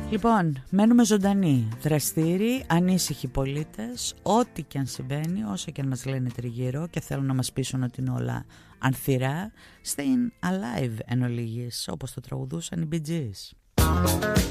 Λοιπόν, μένουμε ζωντανοί, δραστήριοι, ανήσυχοι πολίτες, ό,τι και αν συμβαίνει, όσο και αν μας λένε τριγύρω και θέλουν να μας πείσουν ότι είναι όλα ανθυρά, staying alive εν ολίγης, όπως το τραγουδούσαν οι Bee Gees.